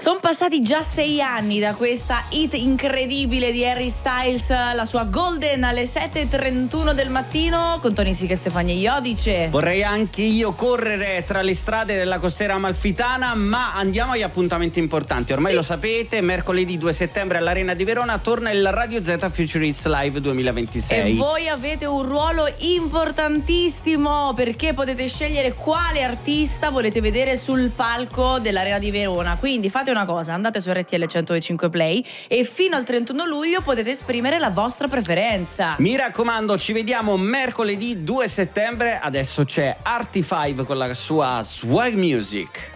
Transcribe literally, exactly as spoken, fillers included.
Sono passati già sei anni da questa hit incredibile di Harry Styles, la sua Golden, alle sette e trentuno del mattino con Tony Sica e Stefania Iodice. Vorrei anche io correre tra le strade della costiera amalfitana, ma andiamo agli appuntamenti importanti. Ormai sì. Lo sapete, mercoledì due settembre all'Arena di Verona torna il Radio Z Future Hits Live duemilaventisei. E voi avete un ruolo importantissimo, perché potete scegliere quale artista volete vedere sul palco dell'Arena di Verona. Quindi fate una cosa, andate su R T L centocinque Play e fino al trentuno luglio potete esprimere la vostra preferenza. Mi raccomando, ci vediamo mercoledì due settembre. Adesso c'è Artie cinque con la sua Swag Music.